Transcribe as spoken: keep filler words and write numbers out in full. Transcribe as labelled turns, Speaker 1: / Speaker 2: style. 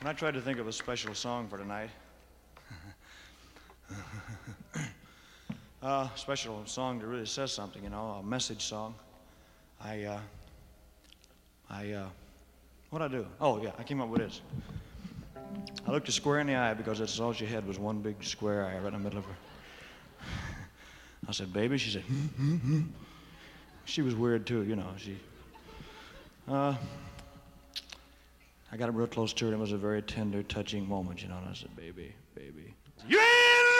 Speaker 1: When I tried to think of a special song for tonight, uh, special song that really says something, you know, a message song, I, uh, I, uh, what'd I do? Oh, yeah, I came up with this. I looked her square in the eye because that's all she had was one big square eye right in the middle of her. I said, baby, she said, hmm, hmm, hmm. She was weird too, you know, she, uh, I got up real close to her and it was a very tender, touching moment, you know, and I said, baby, baby. Yeah!